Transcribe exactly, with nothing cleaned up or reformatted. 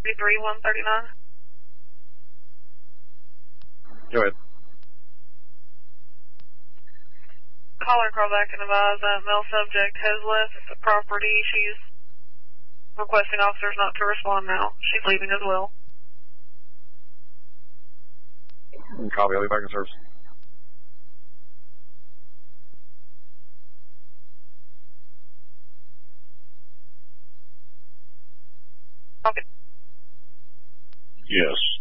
three one thirty-nine. Go ahead. Caller call back and advise that male subject has left the property. She's requesting officers not to respond now. She's leaving as well. Copy, I'll be back in service. Okay. Yes.